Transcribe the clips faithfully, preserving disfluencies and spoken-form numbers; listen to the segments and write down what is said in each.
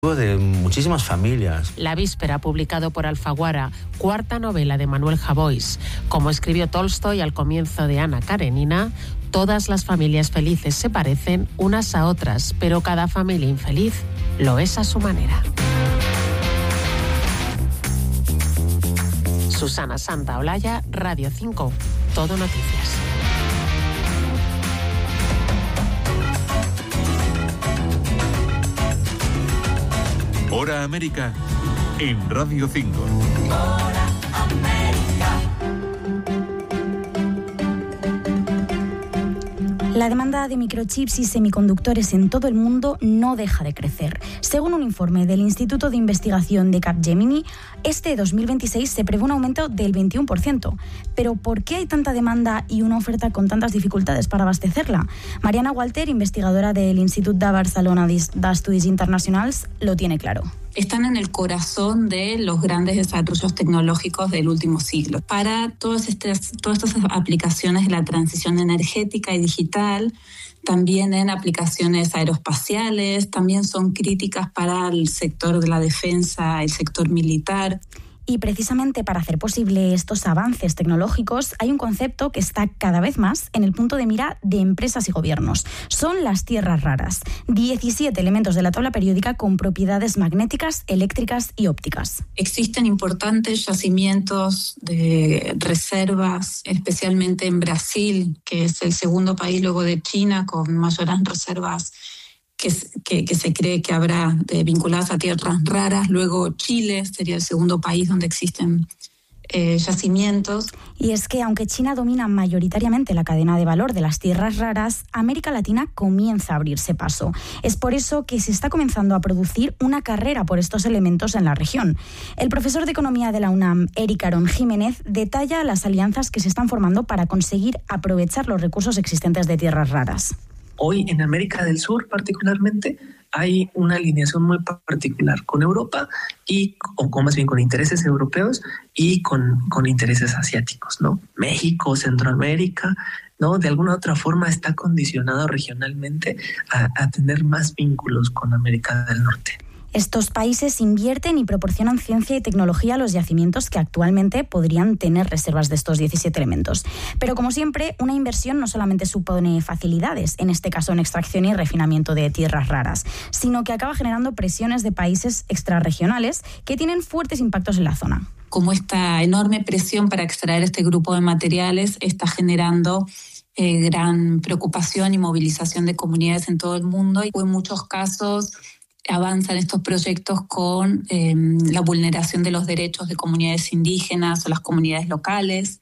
de muchísimas familias. La víspera, publicado por Alfaguara, cuarta novela de Manuel Javois. Como escribió Tolstoy al comienzo de Ana Karenina, todas las familias felices se parecen unas a otras, pero cada familia infeliz lo es a su manera. Susana Santaolalla, Radio cinco, Todo Noticias. Hora América en Radio cinco. Hora América. La demanda de microchips y semiconductores en todo el mundo no deja de crecer. Según un informe del Instituto de Investigación de Capgemini, este dos mil veintiséis se prevé un aumento del veintiuno por ciento. Pero ¿por qué hay tanta demanda y una oferta con tantas dificultades para abastecerla? Mariana Walter, investigadora del Institut de Barcelona d'Estudis Internacionals, lo tiene claro. Están en el corazón de los grandes desarrollos tecnológicos del último siglo. Para todas estas, todas estas aplicaciones de la transición energética y digital, también en aplicaciones aeroespaciales, también son críticas para el sector de la defensa, el sector militar. Y precisamente para hacer posible estos avances tecnológicos hay un concepto que está cada vez más en el punto de mira de empresas y gobiernos. Son las tierras raras, diecisiete elementos de la tabla periódica con propiedades magnéticas, eléctricas y ópticas. Existen importantes yacimientos de reservas, especialmente en Brasil, que es el segundo país luego de China con mayores reservas Que, que, que se cree que habrá de, vinculadas a tierras raras. Luego Chile sería el segundo país donde existen eh, yacimientos. Y es que aunque China domina mayoritariamente la cadena de valor de las tierras raras, América Latina comienza a abrirse paso. Es por eso que se está comenzando a producir una carrera por estos elementos en la región. El profesor de Economía de la UNAM, Eric Aarón Jiménez, detalla las alianzas que se están formando para conseguir aprovechar los recursos existentes de tierras raras. Hoy en América del Sur particularmente hay una alineación muy particular con Europa y o con, más bien con intereses europeos y con, con intereses asiáticos, ¿no? México, Centroamérica, ¿no? De alguna u otra forma está condicionado regionalmente a, a tener más vínculos con América del Norte. Estos países invierten y proporcionan ciencia y tecnología a los yacimientos que actualmente podrían tener reservas de estos diecisiete elementos. Pero como siempre, una inversión no solamente supone facilidades, en este caso en extracción y refinamiento de tierras raras, sino que acaba generando presiones de países extrarregionales que tienen fuertes impactos en la zona. Como esta enorme presión para extraer este grupo de materiales está generando eh, gran preocupación y movilización de comunidades en todo el mundo, y en muchos casos avanzan estos proyectos con eh, la vulneración de los derechos de comunidades indígenas o las comunidades locales.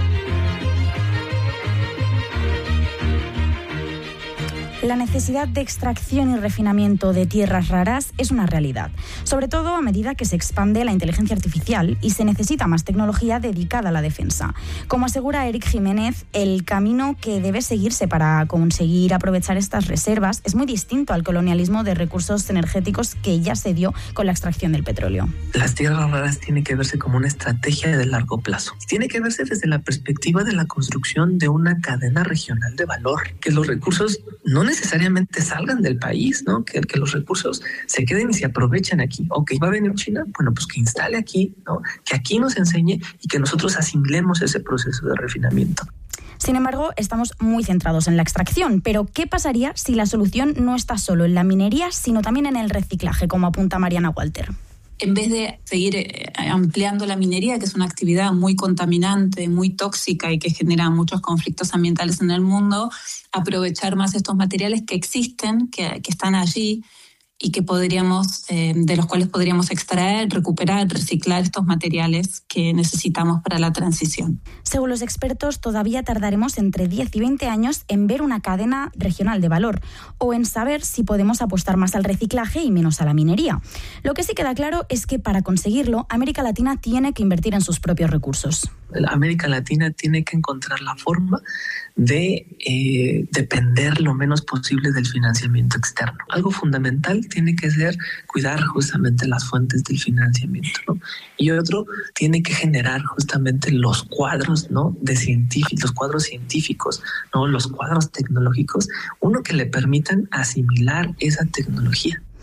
La necesidad de extracción y refinamiento de tierras raras es una realidad, sobre todo a medida que se expande la inteligencia artificial y se necesita más tecnología dedicada a la defensa. Como asegura Eric Jiménez, el camino que debe seguirse para conseguir aprovechar estas reservas es muy distinto al colonialismo de recursos energéticos que ya se dio con la extracción del petróleo. Las tierras raras tienen que verse como una estrategia de largo plazo. Tiene que verse desde la perspectiva de la construcción de una cadena regional de valor, que los recursos no necesariamente salgan del país, ¿no? Que, que los recursos se queden y se aprovechen aquí. Ok, va a venir China, bueno, pues que instale aquí, ¿no? Que aquí nos enseñe y que nosotros asimilemos ese proceso de refinamiento. Sin embargo, estamos muy centrados en la extracción, pero ¿qué pasaría si la solución no está solo en la minería, sino también en el reciclaje, como apunta Mariana Walter? En vez de seguir ampliando la minería, que es una actividad muy contaminante, muy tóxica y que genera muchos conflictos ambientales en el mundo, aprovechar más estos materiales que existen, que, que están allí y que podríamos, eh, de los cuales podríamos extraer, recuperar, reciclar estos materiales que necesitamos para la transición. Según los expertos, todavía tardaremos entre diez y veinte años en ver una cadena regional de valor o en saber si podemos apostar más al reciclaje y menos a la minería. Lo que sí queda claro es que para conseguirlo, América Latina tiene que invertir en sus propios recursos. América Latina tiene que encontrar la forma de eh, depender lo menos posible del financiamiento externo. Algo fundamental tiene que ser cuidar justamente las fuentes del financiamiento, ¿no? Y otro tiene que generar justamente los cuadros, ¿no? de científicos, los cuadros científicos, ¿no? Los cuadros tecnológicos, uno que le permitan asimilar esa tecnología.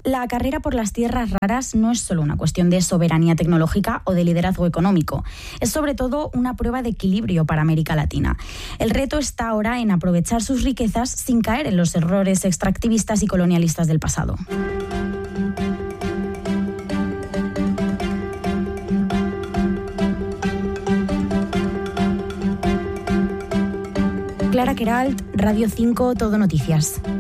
La carrera por las tierras raras no es solo una cuestión de soberanía tecnológica o de liderazgo económico. Es sobre todo una prueba de equilibrio para América Latina. El reto está ahora en aprovechar sus riquezas sin caer en los errores extractivistas y colonialistas del pasado. Clara Queralt, Radio cinco, Todo Noticias.